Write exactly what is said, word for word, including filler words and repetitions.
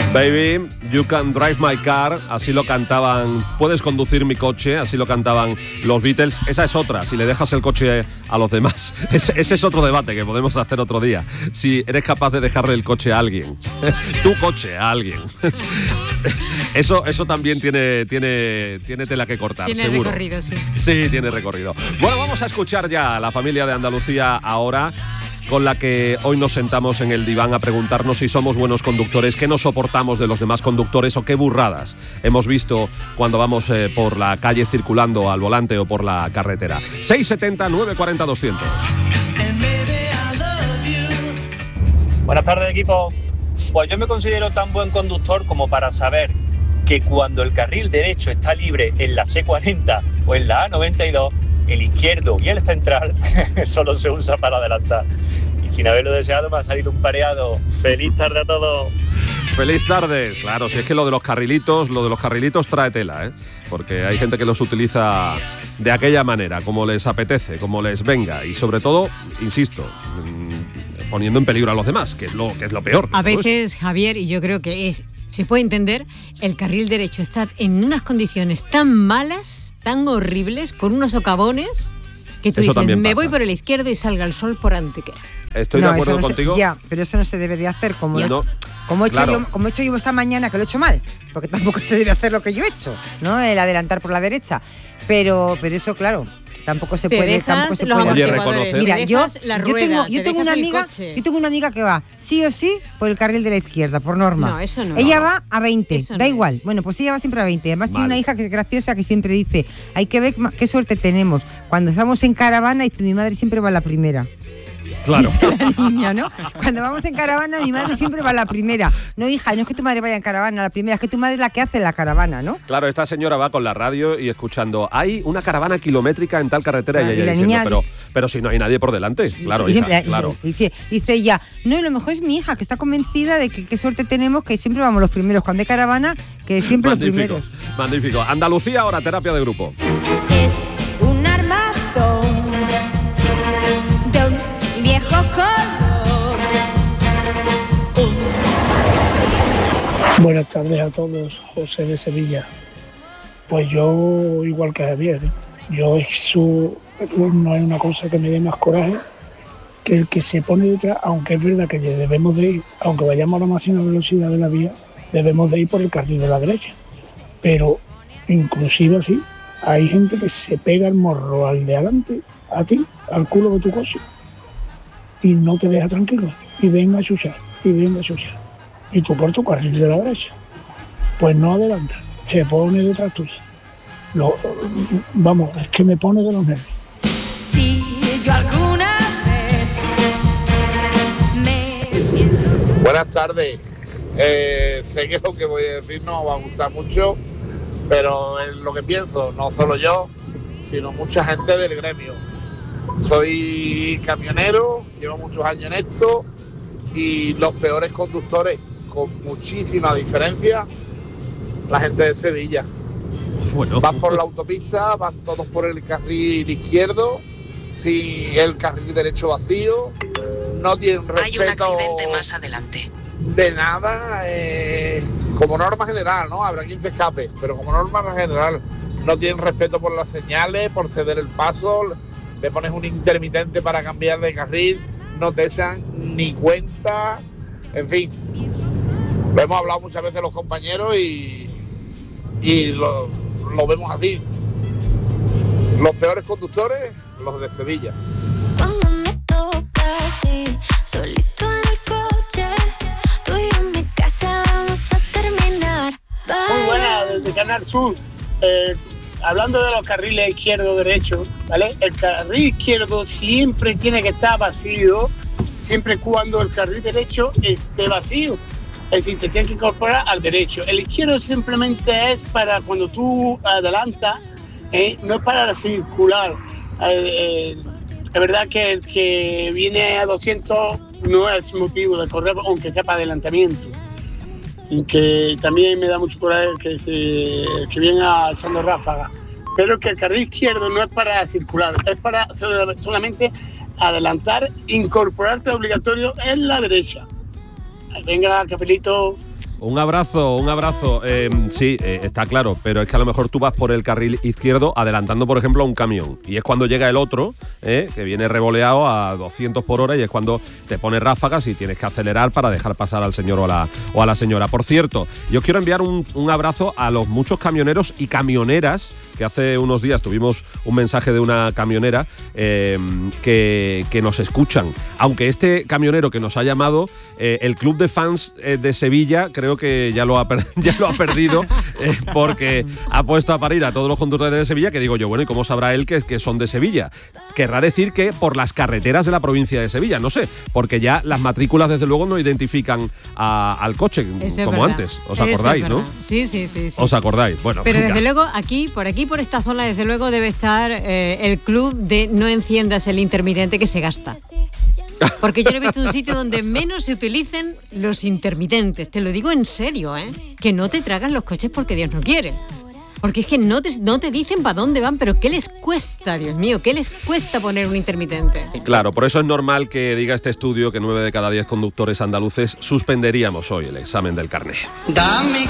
Baby, you can drive my car, así lo cantaban, puedes conducir mi coche, así lo cantaban los Beatles. Esa es otra, si le dejas el coche a los demás. Ese, ese es otro debate que podemos hacer otro día. Si eres capaz de dejarle el coche a alguien, tu coche a alguien. Eso, eso también tiene, tiene, tiene tela que cortar, tiene seguro. Tiene recorrido, sí. Sí, tiene recorrido. Bueno, vamos a escuchar ya a la familia de Andalucía ahora, con la que hoy nos sentamos en el diván a preguntarnos si somos buenos conductores, qué nos soportamos de los demás conductores o qué burradas hemos visto cuando vamos eh, por la calle circulando al volante o por la carretera. seis setenta, nueve cuarenta, doscientos. Buenas tardes, equipo. Pues yo me considero tan buen conductor como para saber que cuando el carril derecho está libre en la C cuarenta o en la A noventa y dos, el izquierdo y el central solo se usa para adelantar. Y sin haberlo deseado me ha salido un pareado. ¡Feliz tarde a todos! ¡Feliz tarde! Claro, si es que lo de los carrilitos, lo de los carrilitos trae tela, ¿eh? Porque hay gente que los utiliza de aquella manera, como les apetece, como les venga. Y sobre todo, insisto, poniendo en peligro a los demás, que es lo, que es lo peor. A veces, Javier, y yo creo que es, se puede entender, el carril derecho está en unas condiciones tan malas, tan horribles, con unos socavones, que tú eso dices, me pasa. voy por el izquierdo y salga el sol por antequera. Estoy no, de acuerdo no contigo. Se, ya, pero eso no se debería hacer como, no, como, he hecho claro. yo, como he hecho yo esta mañana, que lo he hecho mal, porque tampoco se debe hacer lo que yo he hecho, ¿no? El adelantar por la derecha. Pero, pero eso, claro, tampoco se te puede, tampoco se puede. Oye, reconocer. Mira, yo, la yo rueda, tengo, yo te tengo una el amiga, coche. yo tengo una amiga que va sí o sí por el carril de la izquierda, por norma. No, eso no. Ella no. va a veinte, Eso da no igual. es. Bueno, pues ella va siempre a veinte. Además Vale. tiene una hija que es graciosa que siempre dice, hay que ver qué suerte tenemos. Cuando estamos en caravana, dice, mi madre siempre va a la primera. Claro. La niña, ¿no? Cuando vamos en caravana, mi madre siempre va a la primera. No, hija, no es que tu madre vaya en caravana a la primera, es que tu madre es la que hace la caravana, ¿no? Claro, esta señora va con la radio y escuchando, hay una caravana kilométrica en tal carretera, Claro, y ella y la diciendo, niña- pero, pero si no hay nadie por delante. Claro, Y hija, siempre- claro. y dice, dice ella, no, y lo mejor es mi hija, que está convencida de que qué suerte tenemos, que siempre vamos los primeros. Cuando hay caravana, que siempre los Magnífico, primeros. magnífico. Andalucía ahora, terapia de grupo. Es un armazón de un viejo color. Buenas tardes a todos, José de Sevilla. Pues yo, igual que Javier, ¿eh? yo eso no hay una cosa que me dé más coraje que el que se pone detrás, aunque es verdad que debemos de ir, aunque vayamos a la máxima velocidad de la vía, debemos de ir por el carril de la derecha. Pero inclusive así, hay gente que se pega el morro al de adelante, a ti, al culo de tu coche, y no te deja tranquilo, y venga a chuchar, y venga a chuchar. Y tú por tu carril de la derecha, pues no adelanta, se pone detrás tuya. Lo, vamos, es que me pone de los nervios. Si yo alguna vez me pienso... Buenas tardes. Eh, sé que lo que voy a decir no va a gustar mucho, pero es lo que pienso, no solo yo, sino mucha gente del gremio. Soy camionero, llevo muchos años en esto, y los peores conductores, con muchísima diferencia, la gente de Sevilla. Bueno. Van por la autopista, van todos por el carril izquierdo, sin el carril derecho vacío, no tienen respeto. Hay un accidente más adelante. De nada, eh, como norma general, ¿no? Habrá quien se escape, pero como norma general no tienen respeto por las señales, por ceder el paso, le pones un intermitente para cambiar de carril, no te echan ni cuenta, en fin. Lo hemos hablado muchas veces los compañeros y, y lo, lo vemos así. Los peores conductores, los de Sevilla. Cuando me toca así, solito en el coche, tú y yo en mi casa vamos a terminar. Muy buena, desde Canal Sur. Eh, hablando de los carriles izquierdo-derecho, ¿vale? El carril izquierdo siempre tiene que estar vacío, siempre y cuando el carril derecho esté vacío. Es decir, te tienes que incorporar al derecho. El izquierdo simplemente es para cuando tú adelantas, eh, no es para circular. Eh, eh, es verdad que el que viene a doscientos no es motivo de correr, aunque sea para adelantamiento. Y que también me da mucho coraje que, se, que viene echando ráfaga. Pero que el carril izquierdo no es para circular, es para solamente adelantar, incorporarte obligatorio en la derecha. Venga, Capelito. Un abrazo, un abrazo. Eh, sí, eh, está claro, pero es que a lo mejor tú vas por el carril izquierdo adelantando, por ejemplo, a un camión. Y es cuando llega el otro, eh, que viene revoleado a doscientos por hora, y es cuando te pone ráfagas y tienes que acelerar para dejar pasar al señor o a la, o a la señora. Por cierto, yo quiero enviar un, un abrazo a los muchos camioneros y camioneras, que hace unos días tuvimos un mensaje de una camionera eh, que, que nos escuchan. Aunque este camionero que nos ha llamado, eh, el club de fans eh, de Sevilla, creo que ya lo ha, per- ya lo ha perdido, eh, porque ha puesto a parir a todos los conductores de Sevilla, que digo yo, bueno, ¿y cómo sabrá él que, que son de Sevilla? Querrá decir que por las carreteras de la provincia de Sevilla, no sé, porque ya las matrículas desde luego no identifican a, al coche Eso como es verdad. antes. ¿Os Eso acordáis, es no? verdad. Sí, sí, sí, sí. ¿Os acordáis? Bueno, Pero venga. desde luego aquí, por aquí, por esta zona, desde luego debe estar eh, el club de no enciendas el intermitente que se gasta. Porque yo no he visto un sitio donde menos se utilicen los intermitentes. Te lo digo en serio, ¿eh? Que no te tragan los coches porque Dios no quiere. Porque es que no te, no te dicen para dónde van, pero ¿qué les cuesta, Dios mío? ¿Qué les cuesta poner un intermitente? Claro, por eso es normal que diga este estudio que nueve de cada diez conductores andaluces suspenderíamos hoy el examen del carné. Dame